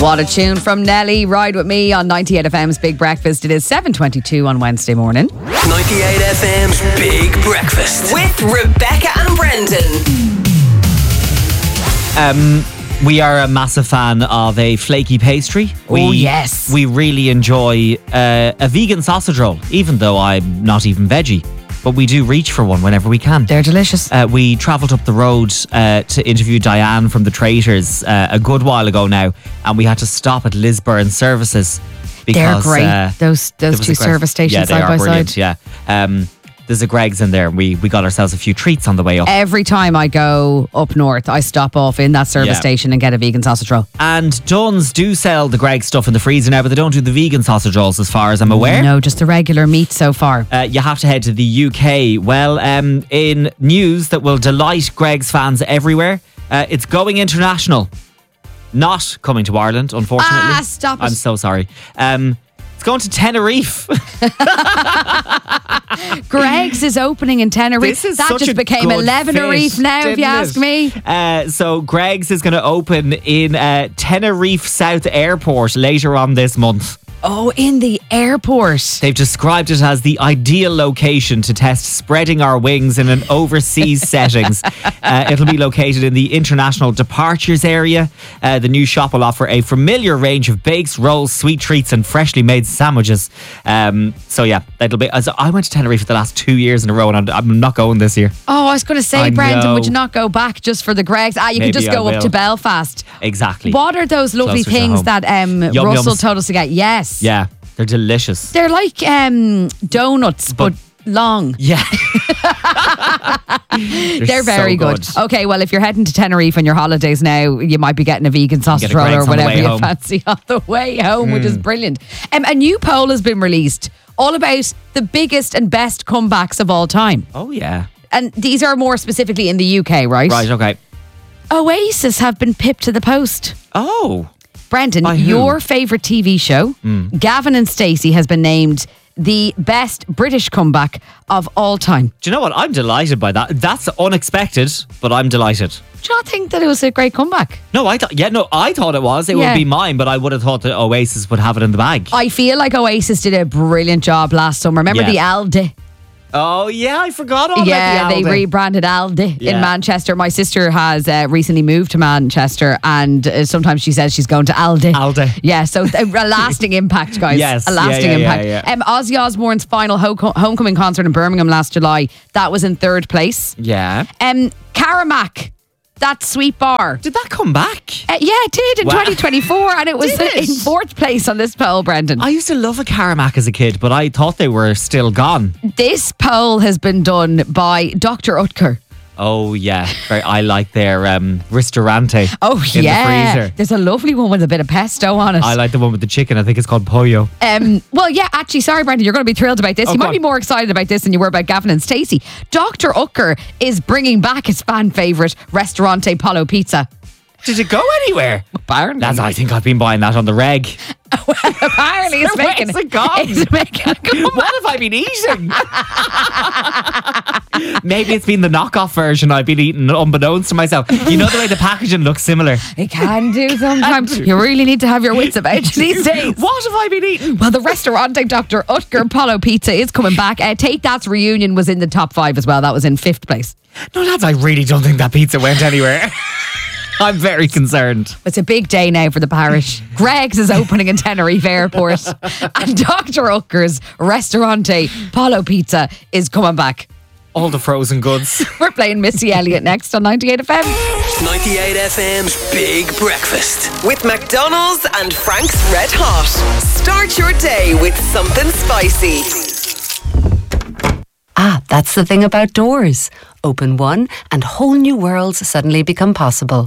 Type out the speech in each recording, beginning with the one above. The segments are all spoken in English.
What a tune from Nelly. Ride with me on 98 FM's Big Breakfast. It is 7:22 on Wednesday morning. 98 FM's Big Breakfast with Rebecca and Brendan. We are a massive fan of a flaky pastry. Yes. We really enjoy a vegan sausage roll, even though I'm not even veggie. But we do reach for one whenever we can. They're delicious. We travelled up the road to interview Diane from the Traitors a good while ago now, and we had to stop at Lisburn Services. Because, they're great. Those two service stations side by side. Yeah. There's a Greggs in there, and we got ourselves a few treats on the way up. Every time I go up north, I stop off in that service station and get a vegan sausage roll. And Dunn's do sell the Greggs stuff in the freezer now, but they don't do the vegan sausage rolls as far as I'm aware. No, just the regular meat so far. You have to head to the UK. Well, in news that will delight Greggs fans everywhere, it's going international. Not coming to Ireland, unfortunately. Stop it. I'm so sorry. It's going to Tenerife. Greggs is opening in Tenerife. That just became 11 Tenerife now, if you ask me. So Greggs is going to open in Tenerife South Airport later on this month. Oh, in the airport. They've described it as the ideal location to test spreading our wings in an overseas settings. It'll be located in the international departures area. The new shop will offer a familiar range of bakes, rolls, sweet treats and freshly made sandwiches. So yeah, that'll be. I went to Tenerife the last 2 years in a row and I'm not going this year. Oh, I was going to say, Brendan, would you not go back just for the Greggs? You can just go up to Belfast. Exactly. What are those lovely things that Russell told us to get? Yes. Yeah, they're delicious. They're like donuts, but long. Yeah. They're very so good. Okay, well, if you're heading to Tenerife on your holidays now, you might be getting a vegan sausage roll or whatever you fancy on the way home, which is brilliant. A new poll has been released all about the biggest and best comebacks of all time. Oh, yeah. And these are more specifically in the UK, right? Right, okay. Oasis have been pipped to the post. Oh. Brendan, your favourite TV show, Gavin and Stacey, has been named the best British comeback of all time. Do you know what? I'm delighted by that. That's unexpected, but I'm delighted. Do you not think that it was a great comeback? No, I thought it was. It would be mine, but I would have thought that Oasis would have it in the bag. I feel like Oasis did a brilliant job last summer. Remember the Aldi? Oh, yeah, I forgot all about the Aldi. Yeah, they rebranded Aldi in Manchester. My sister has recently moved to Manchester, and sometimes she says she's going to Aldi. Aldi. Yeah, so a lasting impact, guys. Yes. A lasting impact. Ozzy Osbourne's final homecoming concert in Birmingham last July, that was in third place. Yeah. Caramac. That sweet bar. Did that come back? Yeah, it did in 2024, and it was in fourth place on this poll, Brendan. I used to love a Caramac as a kid, but I thought they were still gone. This poll has been done by Dr. Utker. Oh, yeah. I like their ristorante. Oh, in the freezer. There's a lovely one with a bit of pesto on it. I like the one with the chicken. I think it's called pollo. Well, yeah, actually, sorry, Brendan, you're going to be thrilled about this. You might be more excited about this than you were about Gavin and Stacey. Dr. Utker is bringing back his fan favourite Ristorante Polo Pizza. Did it go anywhere? Apparently. I think I've been buying that on the reg. Well, apparently it's making it gone? It's making a comeback. What have I been eating? Maybe it's been the knockoff version I've been eating unbeknownst to myself. You know the way the packaging looks similar? It can do sometimes. You really need to have your wits about you these days. What have I been eating? Well, the Ristorante Dr. Utker Polo Pizza is coming back. Take That's Reunion was in the top 5 as well. That was in 5th place. No, lads, I really don't think that pizza went anywhere. I'm very concerned. It's a big day now for the parish. Greggs is opening in Tenerife Airport, and Dr. Utker's Ristorante Polo Pizza is coming back. All the frozen goods. We're playing Missy Elliott next on 98 FM. 98 FM's Big Breakfast with McDonald's and Frank's Red Hot. Start your day with something spicy. That's the thing about doors. Open one and whole new worlds suddenly become possible.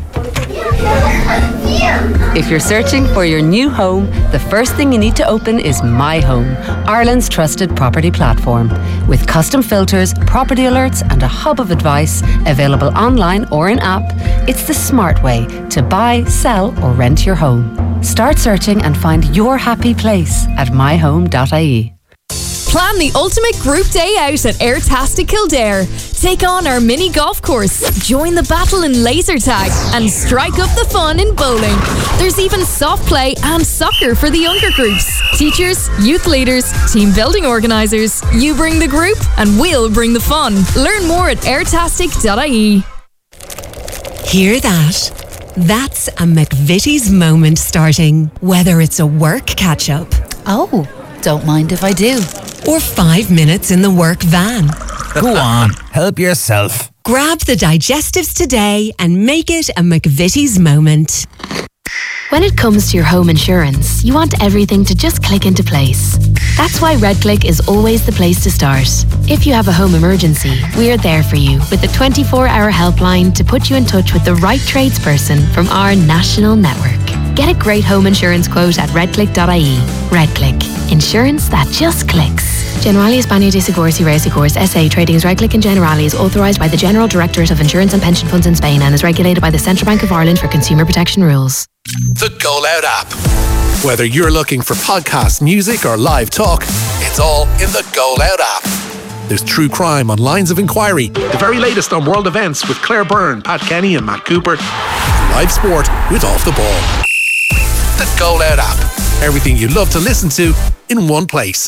If you're searching for your new home, the first thing you need to open is My Home, Ireland's trusted property platform. With custom filters, property alerts and a hub of advice available online or in app, it's the smart way to buy, sell or rent your home. Start searching and find your happy place at myhome.ie. Plan the ultimate group day out at Airtastic Kildare. Take on our mini golf course, join the battle in laser tag, and strike up the fun in bowling. There's even soft play and soccer for the younger groups. Teachers, youth leaders, team building organisers. You bring the group and we'll bring the fun. Learn more at airtastic.ie. Hear that? That's a McVitie's moment starting. Whether it's a work catch-up. Oh, don't mind if I do. Or 5 minutes in the work van. Go on, help yourself. Grab the digestives today and make it a McVitie's moment. When it comes to your home insurance, you want everything to just click into place. That's why RedClick is always the place to start. If you have a home emergency, we're there for you with a 24-hour helpline to put you in touch with the right tradesperson from our national network. Get a great home insurance quote at redclick.ie. RedClick. Insurance that just clicks. Generali España de Seguros y Reasegurs SA, trading as RedClick and Generali, is authorised by the General Directorate of Insurance and Pension Funds in Spain and is regulated by the Central Bank of Ireland for consumer protection rules. The Go Loud app. Whether you're looking for podcasts, music or live talk, it's all in the Go Loud app. There's true crime on Lines of Inquiry, the very latest on world events with Claire Byrne, Pat Kenny and Matt Cooper, and live sport with Off the Ball. The Go Loud app. Everything you love to listen to in one place.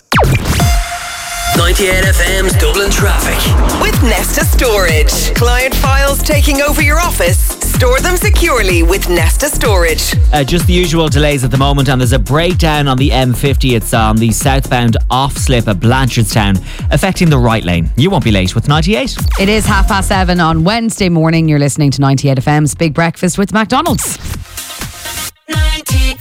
98 FM's Dublin traffic. With Nesta Storage. Client files taking over your office? Store them securely with Nesta Storage. Just the usual delays at the moment, and there's a breakdown on the M50. It's on the southbound off-slip at Blanchardstown, affecting the right lane. You won't be late with 98. It is 7:30 on Wednesday morning. You're listening to 98 FM's Big Breakfast with McDonald's. 98.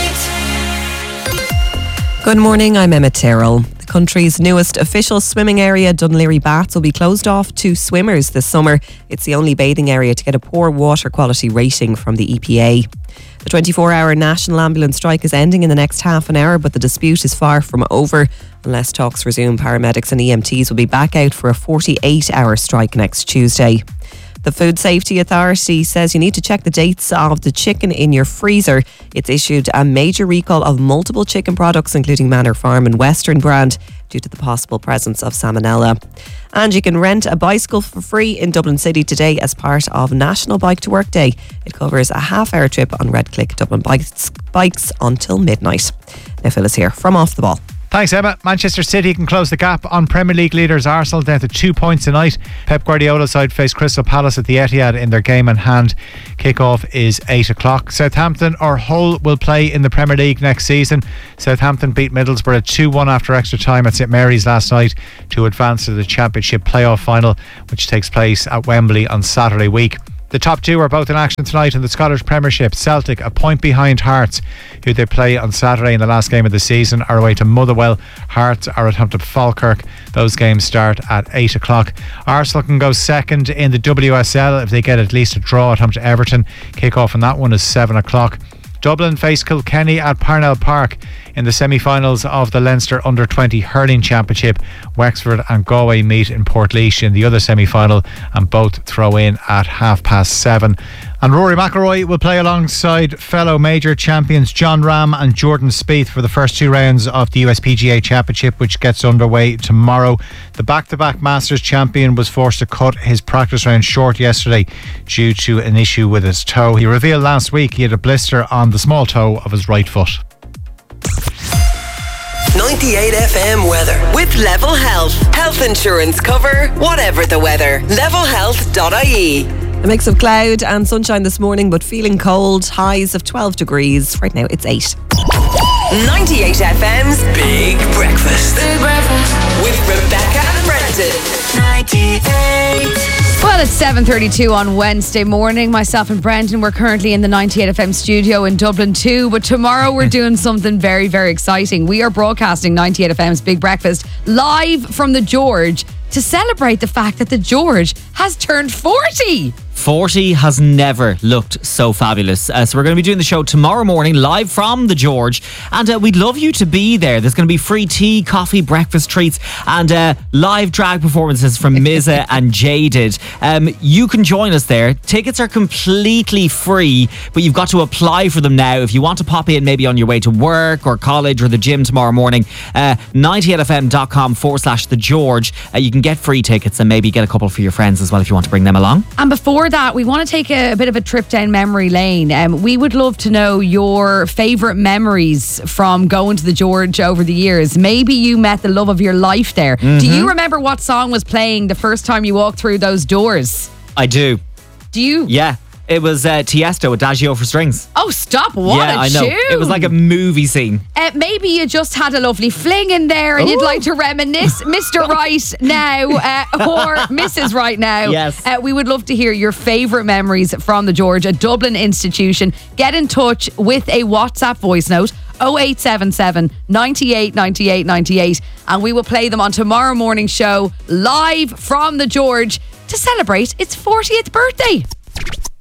Good morning, I'm Emma Tyrrell. The country's newest official swimming area, Dunleary Baths, will be closed off to swimmers this summer. It's the only bathing area to get a poor water quality rating from the EPA. The 24-hour national ambulance strike is ending in the next half an hour, but the dispute is far from over. Unless talks resume, paramedics and EMTs will be back out for a 48-hour strike next Tuesday. The Food Safety Authority says you need to check the dates of the chicken in your freezer. It's issued a major recall of multiple chicken products, including Manor Farm and Western brand, due to the possible presence of salmonella. And you can rent a bicycle for free in Dublin City today as part of National Bike to Work Day. It covers a half-hour trip on RedClick Dublin bikes until midnight. Now Phil is here from Off the Ball. Thanks, Emma. Manchester City can close the gap on Premier League leaders Arsenal down to 2 points tonight. Pep Guardiola's side face Crystal Palace at the Etihad in their game in hand. Kick-off is 8 o'clock. Southampton or Hull will play in the Premier League next season. Southampton beat Middlesbrough 2-1 after extra time at St Mary's last night to advance to the Championship playoff final, which takes place at Wembley on Saturday week. The top two are both in action tonight in the Scottish Premiership. Celtic, a point behind Hearts, who they play on Saturday in the last game of the season, are away to Motherwell. Hearts are at home to Falkirk. Those games start at 8 o'clock. Arsenal can go second in the WSL if they get at least a draw at home to Everton. Kick-off on that one is 7 o'clock. Dublin face Kilkenny at Parnell Park in the semi-finals of the Leinster Under-20 Hurling Championship. Wexford and Galway meet in Portlaoise in the other semi-final, and both throw in at 7:30. And Rory McIlroy will play alongside fellow major champions Jon Rahm and Jordan Spieth for the first two rounds of the USPGA Championship, which gets underway tomorrow. The back-to-back Masters champion was forced to cut his practice round short yesterday due to an issue with his toe. He revealed last week he had a blister on the small toe of his right foot. 98 FM weather. With Level Health. Health insurance cover, whatever the weather. Levelhealth.ie. A mix of cloud and sunshine this morning, but feeling cold. Highs of 12 degrees. Right now it's 8. 98 FM's Big Breakfast. Big Breakfast. With Rebecca and Brendan. 98. Well, it's 7:32 on Wednesday morning. Myself and Brendan, we're currently in the 98 FM studio in Dublin too, but tomorrow we're doing something very, very exciting. We are broadcasting 98 FM's Big Breakfast live from the George to celebrate the fact that the George has turned 40. 40 has never looked so fabulous. So we're going to be doing the show tomorrow morning live from the George, and we'd love you to be there. There's going to be free tea, coffee, breakfast treats, and live drag performances from Mizza and Jaded. You can join us there. Tickets are completely free, but you've got to apply for them now. If you want to pop in maybe on your way to work or college or the gym tomorrow morning, 98fm.com/the George. You can get free tickets and maybe get a couple for your friends as well if you want to bring them along. And before that, we want to take a bit of a trip down memory lane. We would love to know your favourite memories from going to the George over the years. Maybe you met the love of your life there. Mm-hmm. Do you remember what song was playing the first time you walked through those doors? I do. Do you? Yeah. It was Tiesto, Adagio for Strings. Oh, stop. What a tune. It was like a movie scene. Maybe you just had a lovely fling in there and you'd like to reminisce. Mr. Right now or Mrs. Right now. Yes. We would love to hear your favourite memories from the George, a Dublin institution. Get in touch with a WhatsApp voice note. 0877 98 98 98, and we will play them on tomorrow morning show live from the George to celebrate its 40th birthday.